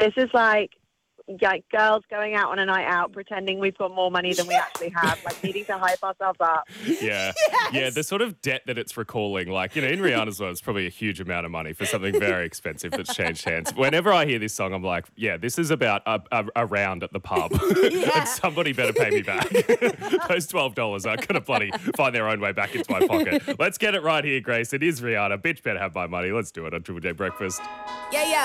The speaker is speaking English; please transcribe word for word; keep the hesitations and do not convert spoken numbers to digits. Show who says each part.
Speaker 1: This is like, like girls going out on a night out, pretending we've got more money than we actually have, like needing to hype ourselves up.
Speaker 2: Yeah.
Speaker 3: Yes.
Speaker 2: Yeah, the sort of debt that it's recalling, like, you know, in Rihanna's world, it's probably a huge amount of money for something very expensive that's changed hands. Whenever I hear this song, I'm like, yeah, this is about a, a, a round at the pub.
Speaker 3: Yeah.
Speaker 2: And somebody better pay me back. Those twelve dollars are going to bloody find their own way back into my pocket. Let's get it right here, Grace. It is Rihanna. Bitch better have my money. Let's do it on Triple J Breakfast.
Speaker 3: Yeah, yeah.